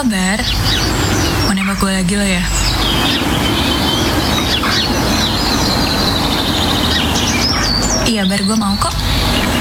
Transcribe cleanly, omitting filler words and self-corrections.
Apa, Bar? Mau nembak gue lagi lo ya? Iya, Bar, gue mau kok.